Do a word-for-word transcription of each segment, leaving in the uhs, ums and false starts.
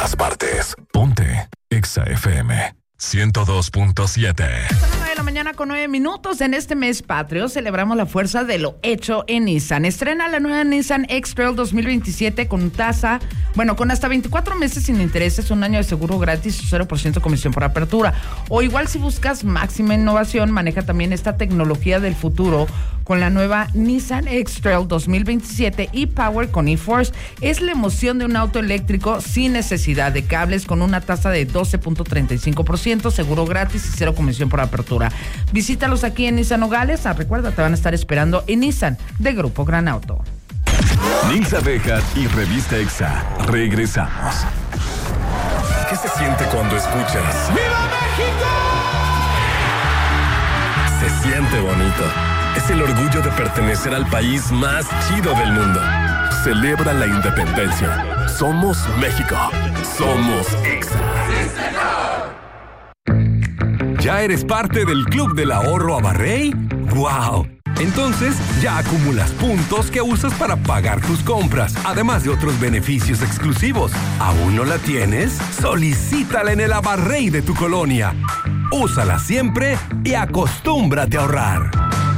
todas partes. Ponte Exa F M ciento dos punto siete. Son las nueve de la mañana con nueve minutos. En este mes patrio celebramos la fuerza de lo hecho en Nissan. Estrena la nueva Nissan X-Trail dos mil veintisiete con tasa, bueno, con hasta veinticuatro meses sin intereses, un año de seguro gratis y cero por ciento comisión por apertura. O igual si buscas máxima innovación, maneja también esta tecnología del futuro con la nueva Nissan X-Trail dos mil veintisiete e-Power con eForce. Es la emoción de un auto eléctrico sin necesidad de cables, con una tasa de doce punto treinta y cinco por ciento, seguro gratis y cero comisión por apertura. Visítalos aquí en Nissan Nogales. Ah, recuerda, te van a estar esperando en Nissan de Grupo Gran Auto. Nilsa Bejar y Revista Exa. Regresamos. ¿Qué se siente cuando escuchas ¡Viva México! Se siente bonito. Es el orgullo de pertenecer al país más chido del mundo. Celebra la independencia. Somos México. Somos Exa. ¡Sí, señor! ¿Ya eres parte del Club del Ahorro Abarrey? ¡Wow! Entonces, ya acumulas puntos que usas para pagar tus compras, además de otros beneficios exclusivos. ¿Aún no la tienes? Solicítala en el Abarrey de tu colonia. Úsala siempre y acostúmbrate a ahorrar.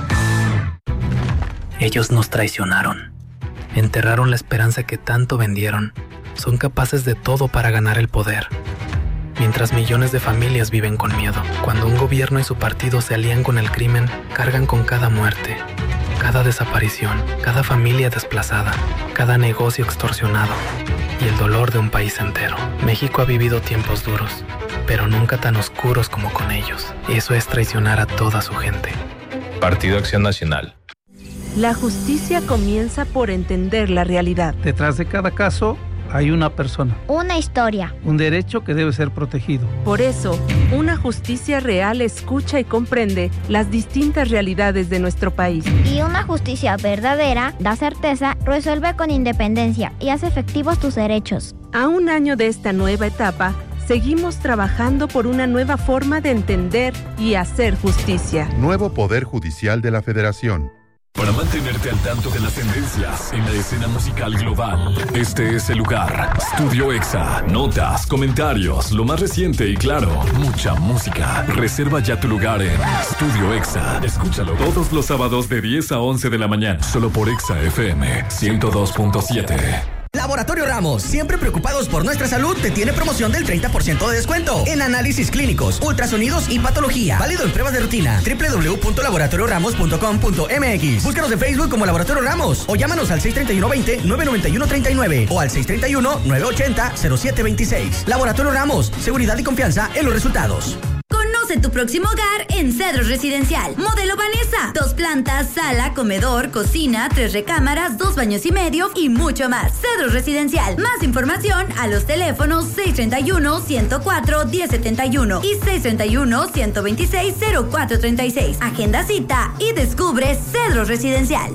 Ellos nos traicionaron. Enterraron la esperanza que tanto vendieron. Son capaces de todo para ganar el poder. Mientras millones de familias viven con miedo. Cuando un gobierno y su partido se alían con el crimen, cargan con cada muerte, cada desaparición, cada familia desplazada, cada negocio extorsionado y el dolor de un país entero. México ha vivido tiempos duros, pero nunca tan oscuros como con ellos. Eso es traicionar a toda su gente. Partido Acción Nacional. La justicia comienza por entender la realidad. Detrás de cada caso hay una persona. Una historia. Un derecho que debe ser protegido. Por eso, una justicia real escucha y comprende las distintas realidades de nuestro país. Y una justicia verdadera da certeza, resuelve con independencia y hace efectivos tus derechos. A un año de esta nueva etapa, seguimos trabajando por una nueva forma de entender y hacer justicia. Nuevo Poder Judicial de la Federación. Para mantenerte al tanto de las tendencias en la escena musical global, este es el lugar. Studio Exa. Notas, comentarios, lo más reciente y claro, mucha música. Reserva ya tu lugar en Studio Exa. Escúchalo todos los sábados de diez a once de la mañana, solo por Exa F M ciento dos punto siete. Laboratorio Ramos, siempre preocupados por nuestra salud, te tiene promoción del treinta por ciento de descuento en análisis clínicos, ultrasonidos y patología. Válido en pruebas de rutina. doble u doble u doble u punto laboratorio ramos punto com punto m x. Búscanos en Facebook como Laboratorio Ramos o llámanos al seis tres uno, veinte, nueve nueve uno, treinta y nueve o al seis tres uno, nueve ochenta, cero siete veintiséis. Laboratorio Ramos, seguridad y confianza en los resultados. Conoce tu próximo hogar en Cedros Residencial. Modelo Vanessa. Dos plantas, sala, comedor, cocina, tres recámaras, dos baños y medio y mucho más. Cedros Residencial. Más información a los teléfonos seis tres uno, ciento cuatro, diez setenta y uno y seis tres uno, ciento veintiséis, cero cuatro treinta y seis. Agenda cita y descubre Cedros Residencial.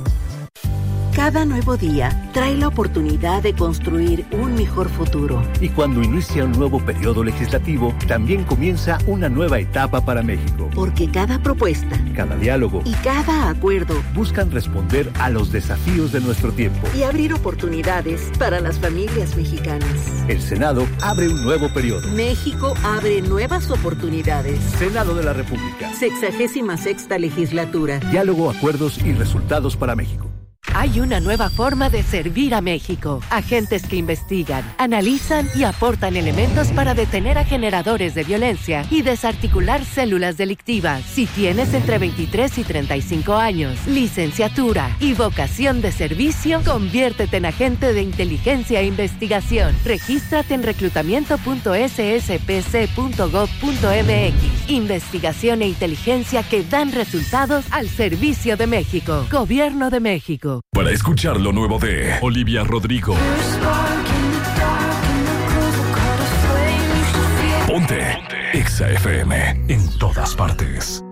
Cada nuevo día trae la oportunidad de construir un mejor futuro. Y cuando inicia un nuevo periodo legislativo, también comienza una nueva etapa para México. Porque cada propuesta, cada diálogo y cada acuerdo buscan responder a los desafíos de nuestro tiempo y abrir oportunidades para las familias mexicanas. El Senado abre un nuevo periodo. México abre nuevas oportunidades. Senado de la República. Sexagésima sexta legislatura. Diálogo, acuerdos y resultados para México. Hay una nueva forma de servir a México. Agentes que investigan, analizan y aportan elementos para detener a generadores de violencia y desarticular células delictivas. Si tienes entre veintitrés y treinta y cinco años, licenciatura y vocación de servicio, conviértete en agente de inteligencia e investigación. Regístrate en reclutamiento punto s s p c punto gov punto m x. Investigación e inteligencia que dan resultados al servicio de México. Gobierno de México. Para escuchar lo nuevo de Olivia Rodrigo, ponte Exa F M en todas partes.